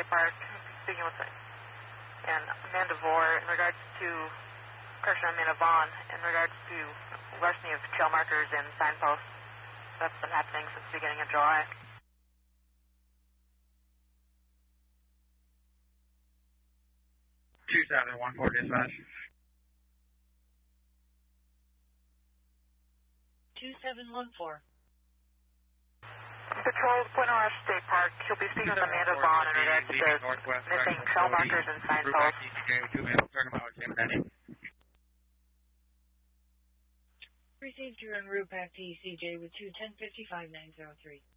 State Park, speaking with and Amanda Vore in regards to, correction, Amanda Vaughn, in regards to larceny of trail markers and signposts. That's been happening since the beginning of July. Dispatch. 2714. Patrol, Point Orange State Park. He'll be speaking with Amanda Vaughn in regards to missing trail markers and signposts. Received you en route back to ECJ with 210-55-903.